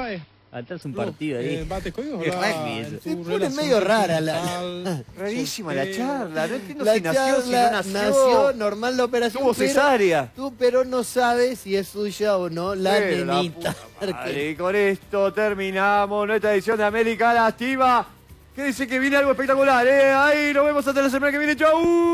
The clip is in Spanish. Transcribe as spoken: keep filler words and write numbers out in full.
fai? Hasta es un partido ahí. Eh, bates conmigo. Qué Habla rugby en eso. tu Se pone relación medio rara la- sentimental, Rarísima la charla, no entiendo La si nació, si no charla nació. nació normal la operación. Tuvo pero- cesárea. Tú, pero no sabes si es suya o no la Pero la nenita. puta Porque- madre, y con esto terminamos nuestra edición de América Lastima. Que dice que viene algo espectacular, ¿eh? Ahí nos vemos hasta la semana que viene. ¡Chau!